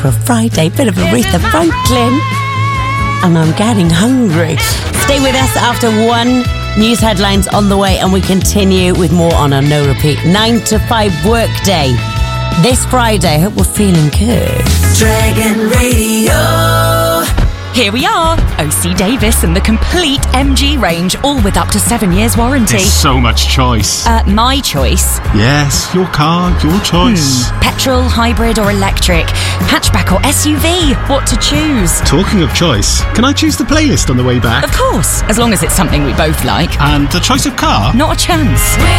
For a Friday, bit of Aretha Franklin. And I'm getting hungry. Stay with us after one. News headlines on the way, and we continue with more on our No Repeat 9 to 5 workday. This Friday, I hope we're feeling good. Dragon Radio. Here we are, OC Davis and the complete MG range, all with up to 7 years warranty. There's so much choice. My choice. Yes, your car, your choice. Petrol, hybrid or electric, hatchback or SUV, what to choose? Talking of choice, can I choose the playlist on the way back? Of course, as long as it's something we both like. And the choice of car? Not a chance.